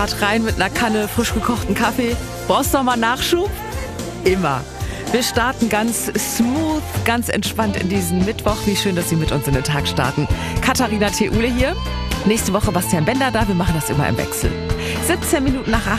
Rein mit einer Kanne frisch gekochten Kaffee. Brauchst du noch mal Nachschub? Immer. Wir starten ganz smooth, ganz entspannt in diesen Mittwoch. Wie schön, dass Sie mit uns in den Tag starten. Katharina Theule hier. Nächste Woche Bastian Bender da. Wir machen das immer im Wechsel. 17 Minuten nach 8.